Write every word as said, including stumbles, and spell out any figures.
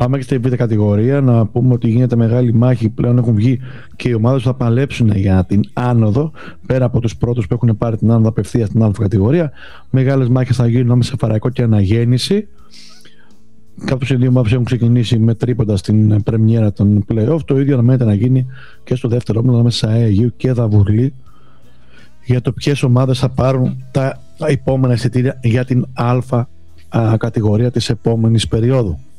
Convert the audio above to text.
Πάμε και στη β' κατηγορία. Να πούμε ότι γίνεται μεγάλη μάχη. Πλέον έχουν βγει και οι ομάδες που θα παλέψουν για την άνοδο. Πέρα από τους πρώτους που έχουν πάρει την άνοδο απευθείας στην α' κατηγορία. Μεγάλες μάχες θα γίνουν ανάμεσα σε Φαραϊκό και Αναγέννηση. Κάποιες οι δύο ομάδες έχουν ξεκινήσει με τρίποντα στην πρεμιέρα των play-off. Το ίδιο αναμένεται να γίνει και στο δεύτερο όμιλο ανάμεσα σε ΑΕΓΙΟΥ και Δαβουρλή, για το ποιες ομάδες θα πάρουν τα επόμενα εισιτήρια για την α κατηγορία της επόμενης περίοδου.